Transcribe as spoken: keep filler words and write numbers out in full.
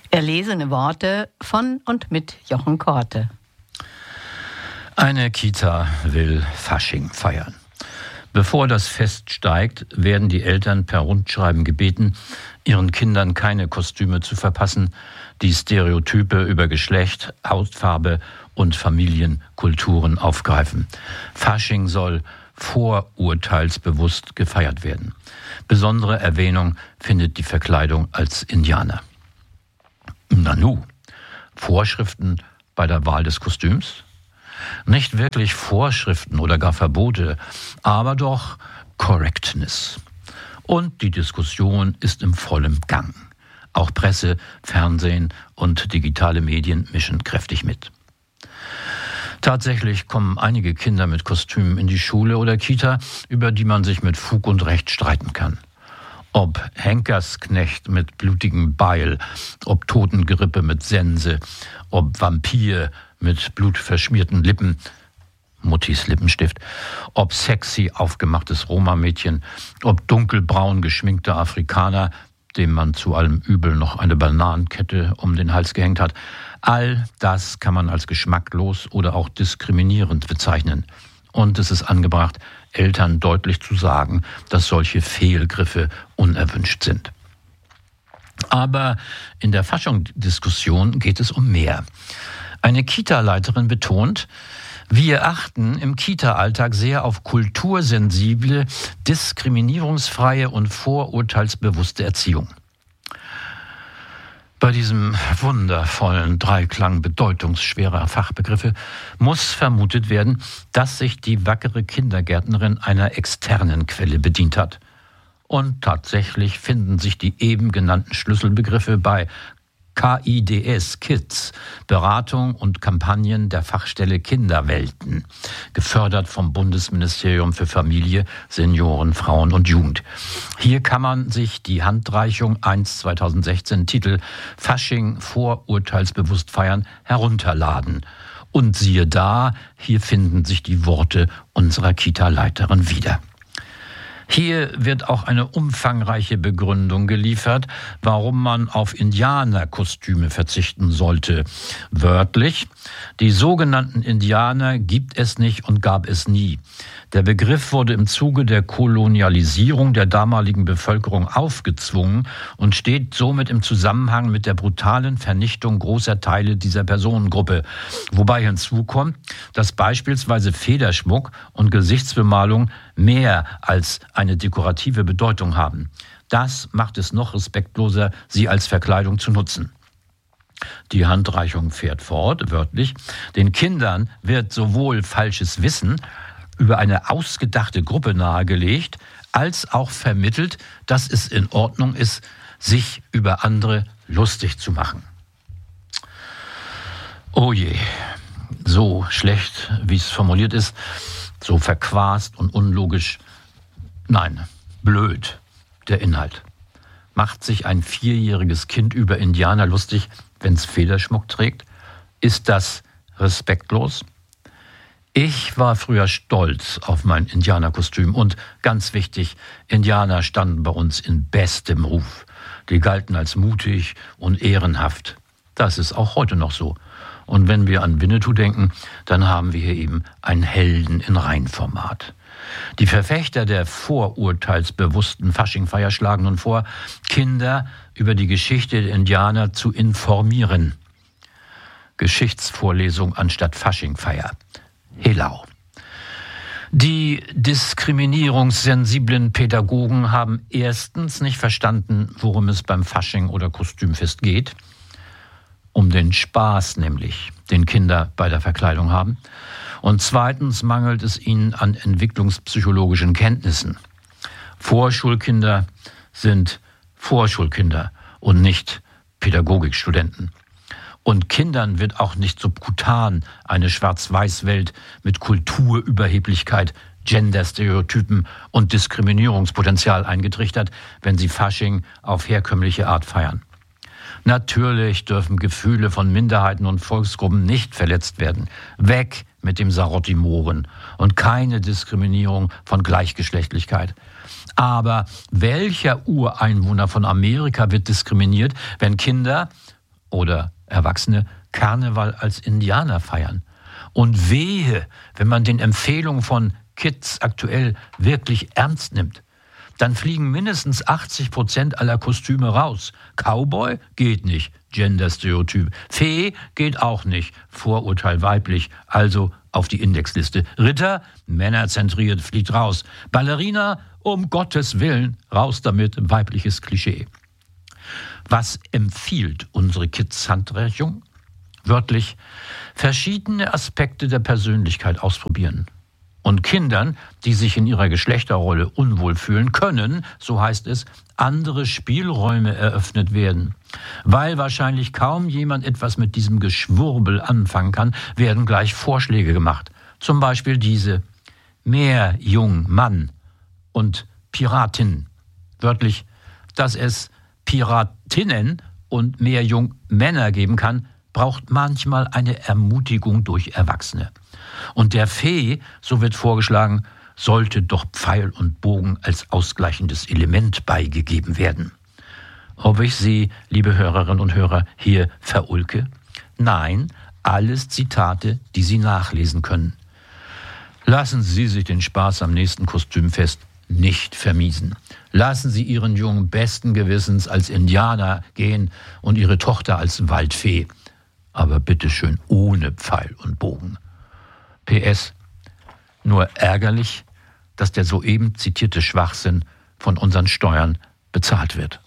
Erlesene Worte von und mit Jochen Korte. Eine Kita will Fasching feiern. Bevor das Fest steigt, werden die Eltern per Rundschreiben gebeten, ihren Kindern keine Kostüme zu verpassen, die Stereotype über Geschlecht, Hautfarbe und Familienkulturen aufgreifen. Fasching soll vorurteilsbewusst gefeiert werden. Besondere Erwähnung findet die Verkleidung als Indianer. Nanu, Vorschriften bei der Wahl des Kostüms? Nicht wirklich Vorschriften oder gar Verbote, aber doch Correctness. Und die Diskussion ist im vollen Gang. Auch Presse, Fernsehen und digitale Medien mischen kräftig mit. Tatsächlich kommen einige Kinder mit Kostümen in die Schule oder Kita, über die man sich mit Fug und Recht streiten kann. Ob Henkersknecht mit blutigem Beil, ob Totengerippe mit Sense, ob Vampir mit blutverschmierten Lippen, Muttis Lippenstift, ob sexy aufgemachtes Roma-Mädchen, ob dunkelbraun geschminkter Afrikaner, dem man zu allem Übel noch eine Bananenkette um den Hals gehängt hat. All das kann man als geschmacklos oder auch diskriminierend bezeichnen. Und es ist angebracht, Eltern deutlich zu sagen, dass solche Fehlgriffe unerwünscht sind. Aber in der Fasching-Diskussion geht es um mehr. Eine Kita-Leiterin betont, wir achten im Kita-Alltag sehr auf kultursensible, diskriminierungsfreie und vorurteilsbewusste Erziehung. Bei diesem wundervollen Dreiklang bedeutungsschwerer Fachbegriffe muss vermutet werden, dass sich die wackere Kindergärtnerin einer externen Quelle bedient hat. Und tatsächlich finden sich die eben genannten Schlüsselbegriffe bei K I D S Kids, Beratung und Kampagnen der Fachstelle Kinderwelten, gefördert vom Bundesministerium für Familie, Senioren, Frauen und Jugend. Hier kann man sich die Handreichung eins zweitausendsechzehn Titel Fasching vorurteilsbewusst feiern herunterladen. Und siehe da, hier finden sich die Worte unserer Kita-Leiterin wieder. Hier wird auch eine umfangreiche Begründung geliefert, warum man auf Indianerkostüme verzichten sollte. Wörtlich: Die sogenannten Indianer gibt es nicht und gab es nie. Der Begriff wurde im Zuge der Kolonialisierung der damaligen Bevölkerung aufgezwungen und steht somit im Zusammenhang mit der brutalen Vernichtung großer Teile dieser Personengruppe. Wobei hinzukommt, dass beispielsweise Federschmuck und Gesichtsbemalung mehr als eine dekorative Bedeutung haben. Das macht es noch respektloser, sie als Verkleidung zu nutzen. Die Handreichung fährt fort, wörtlich: Den Kindern wird sowohl falsches Wissen über eine ausgedachte Gruppe nahegelegt, als auch vermittelt, dass es in Ordnung ist, sich über andere lustig zu machen. Oh je, so schlecht, wie es formuliert ist, so verquast und unlogisch, nein, blöd, der Inhalt. Macht sich ein vierjähriges Kind über Indianer lustig, wenn es Federschmuck trägt? Ist das respektlos? Ich war früher stolz auf mein Indianerkostüm und, ganz wichtig, Indianer standen bei uns in bestem Ruf. Die galten als mutig und ehrenhaft. Das ist auch heute noch so. Und wenn wir an Winnetou denken, dann haben wir hier eben einen Helden in Reinformat. Die Verfechter der vorurteilsbewussten Faschingfeier schlagen nun vor, Kinder über die Geschichte der Indianer zu informieren. Geschichtsvorlesung anstatt Faschingfeier. Helau. Die diskriminierungssensiblen Pädagogen haben erstens nicht verstanden, worum es beim Fasching oder Kostümfest geht. Um den Spaß nämlich, den Kinder bei der Verkleidung haben. Und zweitens mangelt es ihnen an entwicklungspsychologischen Kenntnissen. Vorschulkinder sind Vorschulkinder und nicht Pädagogikstudenten. Und Kindern wird auch nicht subkutan eine Schwarz-Weiß-Welt mit Kulturüberheblichkeit, Genderstereotypen und Diskriminierungspotenzial eingetrichtert, wenn sie Fasching auf herkömmliche Art feiern. Natürlich dürfen Gefühle von Minderheiten und Volksgruppen nicht verletzt werden. Weg mit dem Sarotti-Mohren und keine Diskriminierung von Gleichgeschlechtlichkeit. Aber welcher Ureinwohner von Amerika wird diskriminiert, wenn Kinder oder Erwachsene Karneval als Indianer feiern. Und wehe, wenn man den Empfehlungen von Kids aktuell wirklich ernst nimmt. Dann fliegen mindestens achtzig Prozent aller Kostüme raus. Cowboy geht nicht, Genderstereotyp. Fee geht auch nicht, Vorurteil weiblich, also auf die Indexliste. Ritter, männerzentriert, fliegt raus. Ballerina, um Gottes Willen, raus damit, weibliches Klischee. Was empfiehlt unsere Kids-Handreichung? Wörtlich, verschiedene Aspekte der Persönlichkeit ausprobieren. Und Kindern, die sich in ihrer Geschlechterrolle unwohl fühlen, können, so heißt es, andere Spielräume eröffnet werden. Weil wahrscheinlich kaum jemand etwas mit diesem Geschwurbel anfangen kann, werden gleich Vorschläge gemacht. Zum Beispiel diese: mehr Jung Mann und Piratin. Wörtlich, dass es Piratinnen und mehr Jung Männer geben kann, braucht manchmal eine Ermutigung durch Erwachsene. Und der Fee, so wird vorgeschlagen, sollte doch Pfeil und Bogen als ausgleichendes Element beigegeben werden. Ob ich Sie, liebe Hörerinnen und Hörer, hier verulke? Nein, alles Zitate, die Sie nachlesen können. Lassen Sie sich den Spaß am nächsten Kostümfest nicht vermiesen. Lassen Sie Ihren Jungen besten Gewissens als Indianer gehen und Ihre Tochter als Waldfee. Aber bitteschön ohne Pfeil und Bogen. P S. Nur ärgerlich, dass der soeben zitierte Schwachsinn von unseren Steuern bezahlt wird.